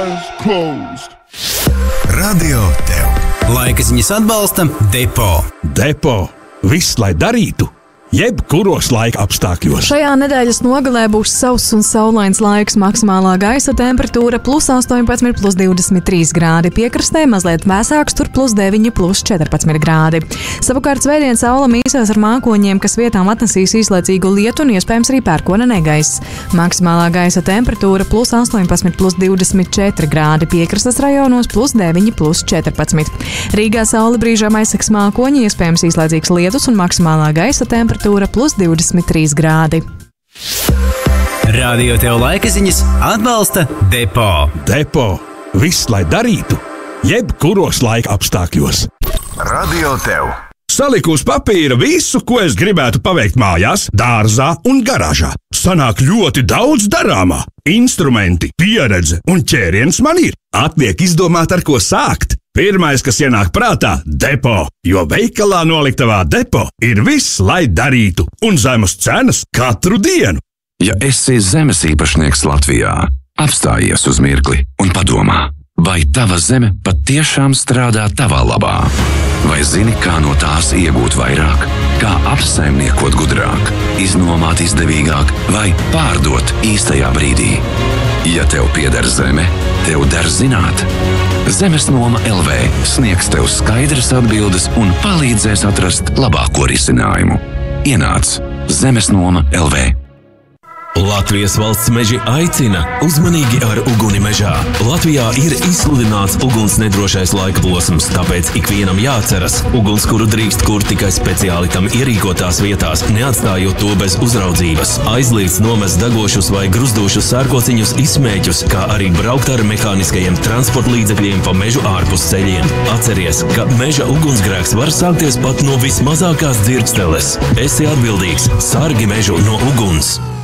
Eyes closed. Radio Tev. Laika ziņas atbalsta Depo. Depo. Viss, lai darītu. Jebkuros laika apstākļos. Šajā nedēļas nogalē būs sauss un saulains laiks, maksimālā gaisa temperatūra +18, +23 grādi. Piekrastē mazliet vēsāks, tur +9, +14 grādi. Savukārt svētdien saula mīsās ar mākoņiem, kas vietām atnesīs īslaicīgu lietu un iespējams arī pērkona negaiss. Maksimālā gaisa temperatūra +18, +24 grādi. Piekrastes rajonos +9, +14. Rīgā saula brīžām aizseks mākoņi, iespējams īslaicīgs lietus un maksimālā gaisa temperatūra +23 grādi. Radio Tev laika ziņas atbalsta Depo. Depo. Viss, lai darītu. Jebkuros laika apstākļos. Radio Tev. Saliku uz papīra visu, ko es gribētu paveikt mājās, dārzā un garāžā. Sanāk ļoti daudz darāmā. Instrumenti, pieredze un ķēriens man ir. Atliek izdomāt, ar ko sākt. Pirmais, kas ienāk prātā - Depo, jo veikalā noliktavā Depo ir viss, lai darītu, un zemes cenas katru dienu. Ja esi zemes īpašnieks Latvijā, apstājies uz mirkli un padomā, vai tava zeme patiešām strādā tavā labā? Vai zini, kā no tās iegūt vairāk, kā apsaimniekot gudrāk, iznomāt izdevīgāk vai pārdot īstajā brīdī? Ja tev pieder zeme, tev der zināt. Zemes noma LV sniegs tev skaidras atbildes un palīdzēs atrast labāko risinājumu. Ienāc Zemes noma LV. Latvijas valsts meži aicina uzmanīgi ar uguni mežā. Latvijā ir izsludināts uguns nedrošais laika posms, tāpēc ikvienam jāatceras, ugunskura drīkst kurt tikai speciāli tam ierīkotās vietās, neatstājot to bez uzraudzības. Aizliegts nomest degošus vai gruzdošus sērkociņus, izsmēķus, kā arī braukt ar mehāniskajiem transporta līdzekļiem pa mežu ārpus ceļiem. Atceries, ka meža ugunsgrēks var sākties pat no vismazākās dzirksteles. Esi atbildīgs, sargi mežu no uguns!